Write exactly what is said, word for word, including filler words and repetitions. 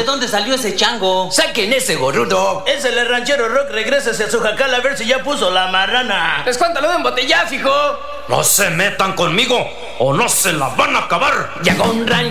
dónde salió ese chango. ¡Saquen ese gorrudo! Es el ranchero Rock, regrésese a su jacal a ver si ya puso la marrana. ¡Escuántalo de embotellazo, hijo! No se metan conmigo o no se la van a acabar. Llegó un ranchero